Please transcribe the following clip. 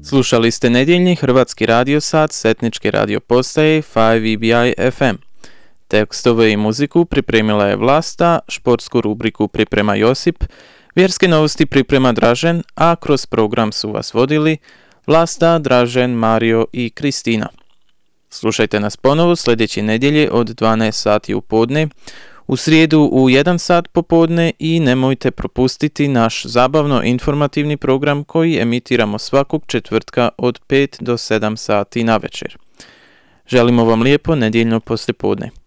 Slušali ste nedjeljni hrvatski radiosat s etničke radio postaje 5EBI FM. Tekstove i muziku pripremila je Vlasta, športsku rubriku priprema Josip, vjerske novosti priprema Dražen, a kroz program su vas vodili Vlasta, Dražen, Mario i Kristina. Slušajte nas ponovo sljedeće nedjelje od 12 sati u podne, u srijedu u 1 sat popodne i nemojte propustiti naš zabavno informativni program koji emitiramo svakog četvrtka od 5 do 7 sati navečer. Želimo vam lijepo nedjeljno poslijepodne.